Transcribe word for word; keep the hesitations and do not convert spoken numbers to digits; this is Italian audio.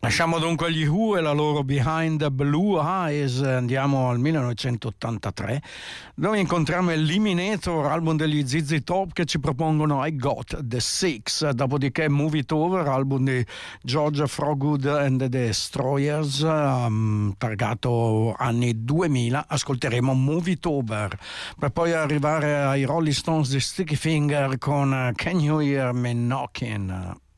Lasciamo dunque gli Who e la loro Behind the Blue Eyes, andiamo al millenovecentottantatré, dove incontriamo Eliminator, album degli Z Z Top, che ci propongono I Got the Six, dopodiché Move It Over, album di George Thorogood and the Destroyers, um, targato anni duemila, ascolteremo Move It Over, per poi arrivare ai Rolling Stones di Sticky Finger con Can You Hear Me Knocking?